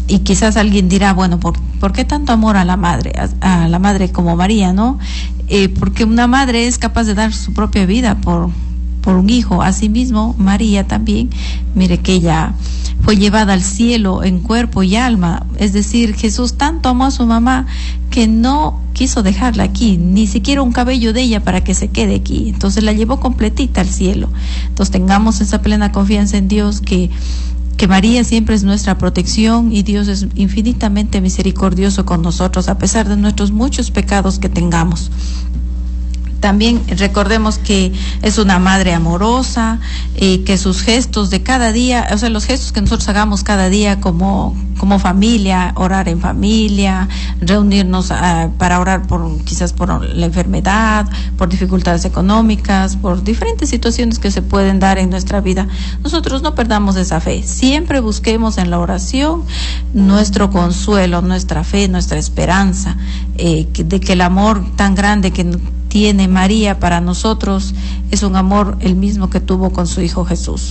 Y quizás alguien dirá, bueno, ¿por qué tanto amor a la madre como María, ¿no? Porque una madre es capaz de dar su propia vida por un hijo. Asimismo, María también, mire que ella fue llevada al cielo en cuerpo y alma. Es decir, Jesús tanto amó a su mamá que no quiso dejarla aquí, ni siquiera un cabello de ella para que se quede aquí. Entonces la llevó completita al cielo. Entonces tengamos esa plena confianza en Dios, que María siempre es nuestra protección, y Dios es infinitamente misericordioso con nosotros a pesar de nuestros muchos pecados que tengamos. También recordemos que es una madre amorosa, que sus gestos de cada día, o sea, los gestos que nosotros hagamos cada día como familia, orar en familia, reunirnos para orar quizás por la enfermedad, por dificultades económicas, por diferentes situaciones que se pueden dar en nuestra vida. Nosotros no perdamos esa fe, siempre busquemos en la oración nuestro consuelo, nuestra fe, nuestra esperanza, de que el amor tan grande que tiene María para nosotros es un amor el mismo que tuvo con su Hijo Jesús.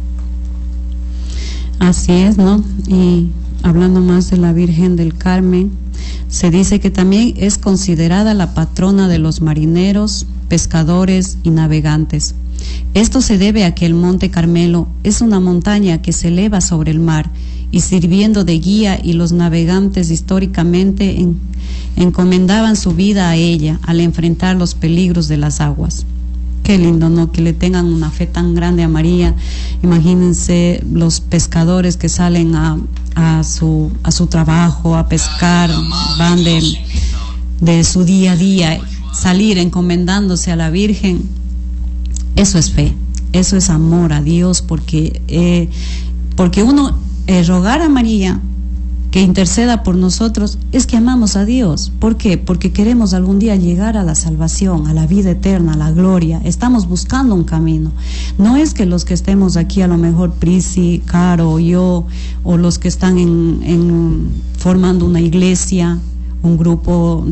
Así es, ¿no? Y hablando más de la Virgen del Carmen, se dice que también es considerada la patrona de los marineros, pescadores y navegantes. Esto se debe a que el Monte Carmelo es una montaña que se eleva sobre el mar, y sirviendo de guía, y los navegantes históricamente encomendaban su vida a ella al enfrentar los peligros de las aguas. Qué lindo, ¿no? Que le tengan una fe tan grande a María. Imagínense los pescadores que salen a su trabajo, a pescar, van de su día a día, salir encomendándose a la Virgen. Eso es fe, eso es amor a Dios, porque uno rogar a María que interceda por nosotros es que amamos a Dios. ¿Por qué? Porque queremos algún día llegar a la salvación, a la vida eterna, a la gloria. Estamos buscando un camino. No es que los que estemos aquí, a lo mejor Prisi, Caro, yo, o los que están formando una iglesia, un grupo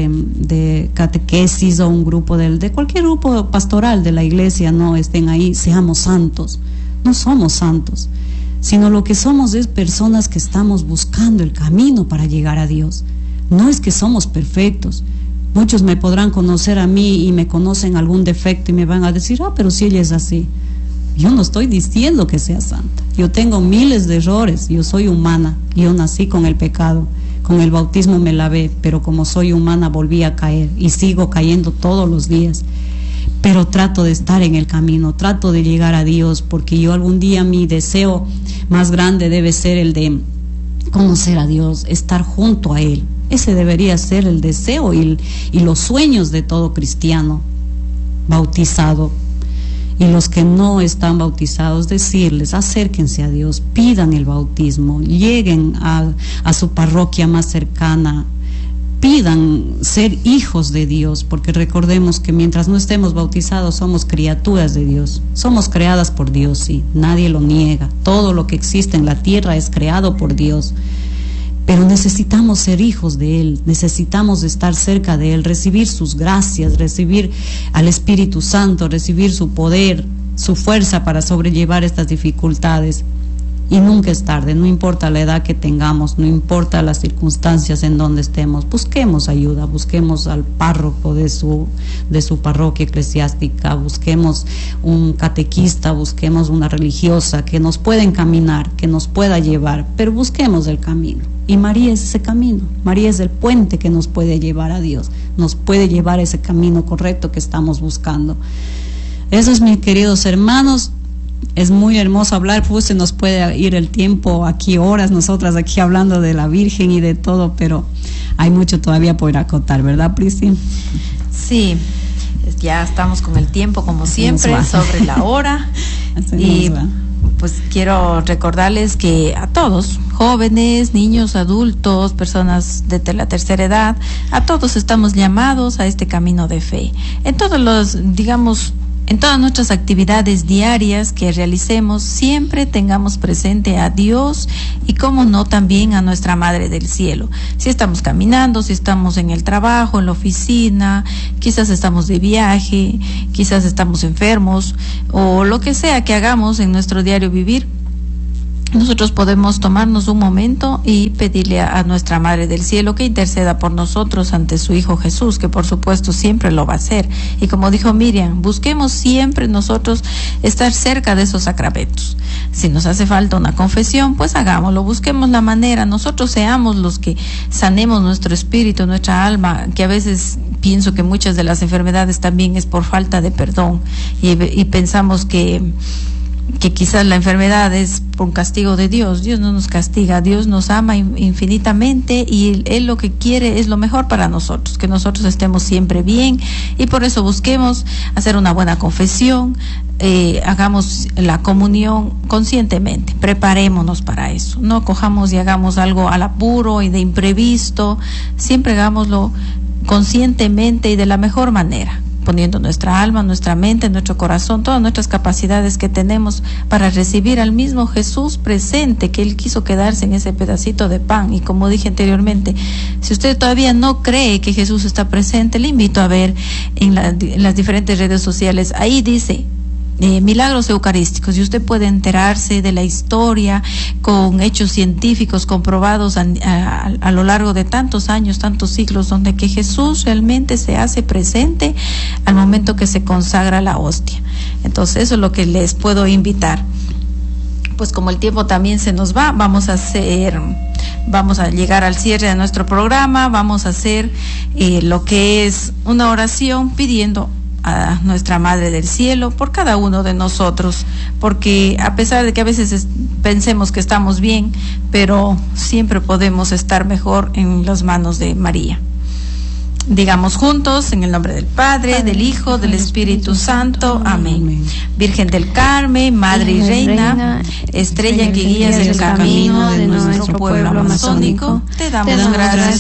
de catequesis, o un grupo de cualquier grupo pastoral de la iglesia, no estén ahí, seamos santos. No somos santos, sino lo que somos es personas que estamos buscando el camino para llegar a Dios. No es que somos perfectos. Muchos me podrán conocer a mí y me conocen algún defecto y me van a decir, pero si ella es así. Yo no estoy diciendo que sea santa. Yo tengo miles de errores, yo soy humana, yo nací con el pecado, con el bautismo me lavé, pero como soy humana volví a caer y sigo cayendo todos los días. Pero trato de estar en el camino, trato de llegar a Dios, porque yo algún día mi deseo más grande debe ser el de conocer a Dios, estar junto a Él. Ese debería ser el deseo y los sueños de todo cristiano bautizado. Y los que no están bautizados, decirles, acérquense a Dios, pidan el bautismo, lleguen a su parroquia más cercana, pidan ser hijos de Dios, porque recordemos que mientras no estemos bautizados somos criaturas de Dios, somos creadas por Dios, sí, nadie lo niega, todo lo que existe en la tierra es creado por Dios, pero necesitamos ser hijos de Él, necesitamos estar cerca de Él, recibir sus gracias, recibir al Espíritu Santo, recibir su poder, su fuerza para sobrellevar estas dificultades. Y nunca es tarde, no importa la edad que tengamos, no importa las circunstancias en donde estemos, busquemos ayuda, busquemos al párroco de su parroquia eclesiástica, busquemos un catequista, busquemos una religiosa que nos pueda encaminar, que nos pueda llevar, pero busquemos el camino. Y María es ese camino, María es el puente que nos puede llevar a Dios, nos puede llevar a ese camino correcto que estamos buscando. Eso es, mis queridos hermanos. Es muy hermoso hablar, pues se nos puede ir el tiempo aquí, horas, nosotras aquí hablando de la Virgen y de todo, pero hay mucho todavía por acotar, ¿verdad, Prisi? Sí, ya estamos con el tiempo como siempre, sobre la hora. Y pues quiero recordarles que a todos, jóvenes, niños, adultos, personas de la tercera edad, a todos estamos llamados a este camino de fe. En todos los, en todas nuestras actividades diarias que realicemos, siempre tengamos presente a Dios y, cómo no, también a nuestra Madre del Cielo. Si estamos caminando, si estamos en el trabajo, en la oficina, quizás estamos de viaje, quizás estamos enfermos, o lo que sea que hagamos en nuestro diario vivir, nosotros podemos tomarnos un momento y pedirle a nuestra Madre del Cielo que interceda por nosotros ante su Hijo Jesús, que por supuesto siempre lo va a hacer. Y como dijo Miriam, busquemos siempre nosotros estar cerca de esos sacramentos. Si nos hace falta una confesión, pues hagámoslo, busquemos la manera, nosotros seamos los que sanemos nuestro espíritu, nuestra alma, que a veces pienso que muchas de las enfermedades también es por falta de perdón y pensamos que quizás la enfermedad es por un castigo de Dios. Dios no nos castiga, Dios nos ama infinitamente y Él lo que quiere es lo mejor para nosotros, que nosotros estemos siempre bien, y por eso busquemos hacer una buena confesión, hagamos la comunión conscientemente, preparémonos para eso, no cojamos y hagamos algo al apuro y de imprevisto, siempre hagámoslo conscientemente y de la mejor manera, poniendo nuestra alma, nuestra mente, nuestro corazón, todas nuestras capacidades que tenemos para recibir al mismo Jesús presente, que Él quiso quedarse en ese pedacito de pan. Y como dije anteriormente, si usted todavía no cree que Jesús está presente, le invito a ver en las diferentes redes sociales, ahí dice milagros eucarísticos, y usted puede enterarse de la historia con hechos científicos comprobados a lo largo de tantos años, tantos siglos, donde que Jesús realmente se hace presente al momento que se consagra la hostia. Entonces eso es lo que les puedo invitar. Pues como el tiempo también se nos va, vamos a llegar al cierre de nuestro programa, vamos a hacer lo que es una oración pidiendo a nuestra Madre del Cielo por cada uno de nosotros, porque a pesar de que a veces pensemos que estamos bien, pero siempre podemos estar mejor en las manos de María. Digamos juntos, en el nombre del Padre, del Hijo, del Espíritu Santo. Amén. Virgen del Carmen, Madre y Reina, estrella que guías el camino de nuestro pueblo amazónico, te damos gracias